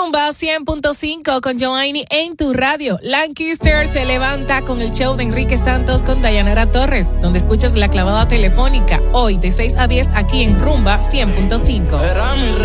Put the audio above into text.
Rumba 100.5 con Joanny en tu radio. Lancaster se levanta con el show de Enrique Santos con Dayanara Torres, donde escuchas la clavada telefónica hoy de 6 a 10 aquí en Rumba 100.5.